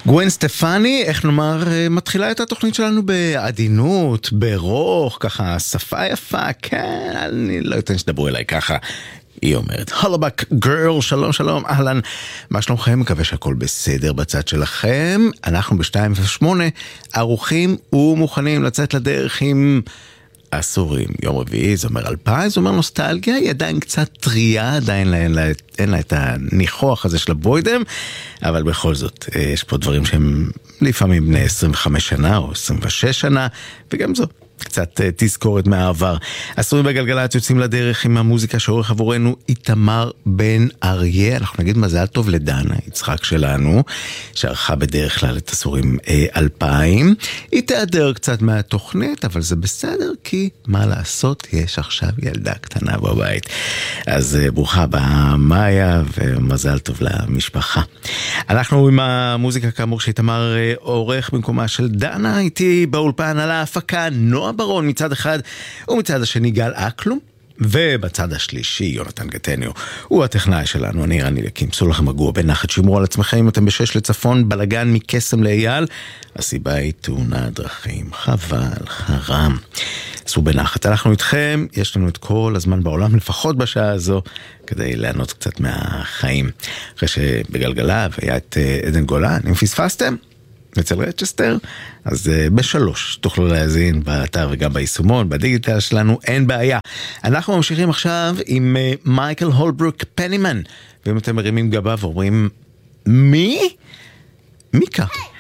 גווין סטפני, איך נאמר, מתחילה את התוכנית שלנו בעדינות, ברוך, ככה, שפה יפה, כן, אני לא אתן שדברו אליי ככה. היא אומרת, הלובק גרל, שלום שלום, אהלן, מה שלומכם? מקווה שהכל בסדר בצד שלכם. אנחנו ב-2:08 ערוכים ומוכנים לצאת לדרך עם עשורים. יום רביעי, זה אומר 2000, זה אומר נוסטלגיה, היא עדיין קצת טריה, עדיין אין לה את הניחוח הזה של הבוידם, אבל בכל זאת, יש פה דברים שהם לפעמים בני 25 שנה או 26 שנה, וגם זו. קצת תזכורת מהעבר. עשורים בגלגלת יוצאים לדרך עם המוזיקה שעורך עבורנו איתמר בן אריה. אנחנו נגיד מזל טוב לדנה, יצחק שלנו, שערכה בדרך כלל את עשורים 2000. היא תיעדר קצת מהתוכנית, אבל זה בסדר, כי מה לעשות, יש עכשיו ילדה קטנה בבית. אז ברוכה הבאה מאיה, ומזל טוב למשפחה. אנחנו עם המוזיקה כאמור שאיתמר עורך במקומה של דנה, איתי באולפן על ההפקה נועה ברון מצד אחד, ומצד השני גל אקלום, ובצד השלישי יונתן גטניו. הוא הטכנאי שלנו, אני רני לקים, סעו לכם מגוע בנחת, שמרו על עצמכם אם אתם ב6 לצפון, בלגן מקסם לאייל, הסיבה היא תאונה דרכים, חבל, חרם. סעו בנחת, אנחנו איתכם, יש לנו את כל הזמן בעולם, לפחות בשעה הזו, כדי לענות קצת מהחיים. אחרי שבגלגלה והיה את עדן גולן, אם פספסתם, אצל רצ'סטר, אז ב3 תוכלו להזין באתר וגם ביישומון, בדיגיטל שלנו, אין בעיה. אנחנו ממשיכים עכשיו עם מייקל הולברוק פנימן, ואם אתם מרימים גבה ואומרים, מי? מיקה.